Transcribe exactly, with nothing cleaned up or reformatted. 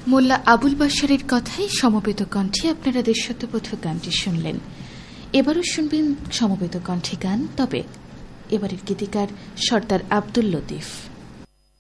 মোল্লা আবুল বাশারের কথাই সমবেত কণ্ঠে আপনারা দেশাত্মবোধক গানটি শুনলেন। এবারও শুনবেন সমবেত কণ্ঠে গান, তবে এবারের গীতিকার সর্দার আব্দুল লতিফ।